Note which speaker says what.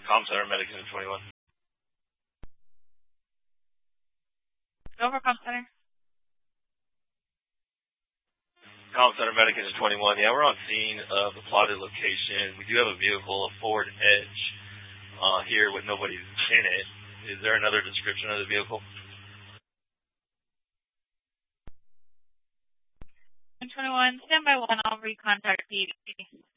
Speaker 1: Comm Center, Medic 21.
Speaker 2: Over Comm Center.
Speaker 1: Comm Center, Medic 21. Yeah, we're on scene of the plotted location. We do have a vehicle, a Ford Edge, here with nobody in it. Is there another description of the vehicle?
Speaker 2: 21, stand by 1, I'll recontact PD.